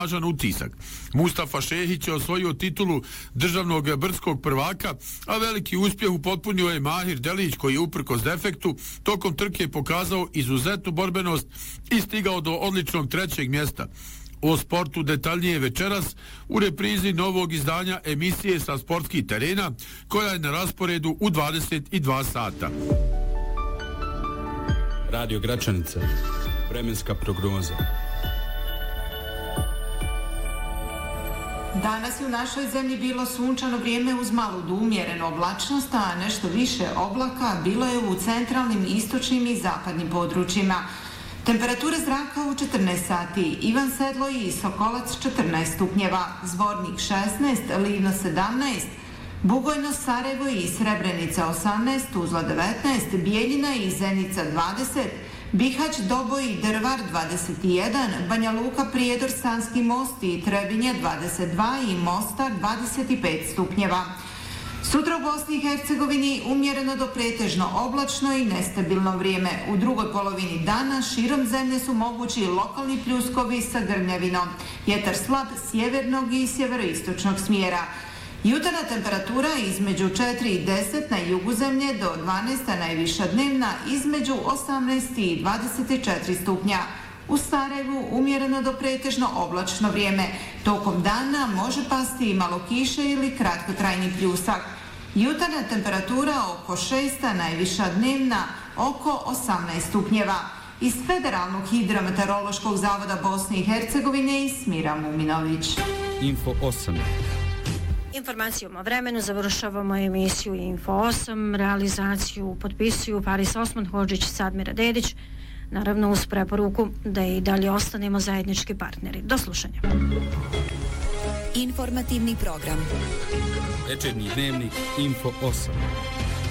važan utisak. Mustafa Šehić je osvojio titulu državnog brdskog prvaka, a veliki uspjeh upotpunio je Mahir Delić, koji je uprkos defektu tokom trke pokazao izuzetnu borbenost i stigao do odličnog 3. mjesta. O sportu detaljnije večeras u reprizi novog izdanja emisije sa sportskih terena, koja je na rasporedu u 22 sata. Radio Gračanica, vremenska prognoza. Danas je u našoj zemlji bilo sunčano vrijeme uz malu do umjerenu oblačnost, a nešto više oblaka bilo je u centralnim, istočnim i zapadnim područjima. Temperature zraka u 14 sati, Ivan Sedlo i Sokolac 14 stupnjeva, Zvornik 16, Livno 17, Bugojno, Sarajevo i Srebrenica 18, Tuzla 19, Bijeljina i Zenica 20, Bihać, Doboj i Drvar 21, Banja Luka, Prijedor, Sanski Most i Trebinje 22 i Mostar 25 stupnjeva. Sutra u Bosni i Hercegovini umjereno do pretežno oblačno i nestabilno vrijeme. U drugoj polovini dana širom zemlje su mogući lokalni pljuskovi sa grmljavinom. Vjetar slab sjevernog i sjeveroistočnog smjera. Jutarnja temperatura između 4 i 10 na jugu zemlje do 12, a najviša dnevna između 18 i 24 stupnja. U Sarajevu umjereno do pretežno oblačno vrijeme. Tokom dana može pasti i malo kiše ili kratkotrajni pljusak. Jutarnja temperatura oko 6, a najviša dnevna oko 18 stupnjeva. Iz Federalnog hidrometeorološkog zavoda Bosne i Hercegovine Smira Muminović. Info 8. Informacijom o vremenu završavamo emisiju Info 8. Realizaciju potpisuju Faris Osman Hodžić, Sadmira Dedić, naravno uz preporuku da i dalje ostanemo zajednički partneri. Do slušanja. Informativni program. Večernji dnevnik Info 8.